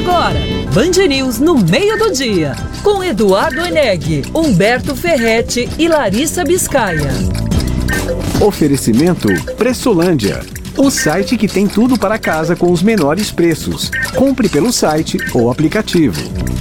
agora, Band News no meio do dia, com Eduardo Eneg, Humberto Ferretti e Larissa Biscaia. Oferecimento Pressolândia, o site que tem tudo para casa com os menores preços. Compre pelo site ou aplicativo.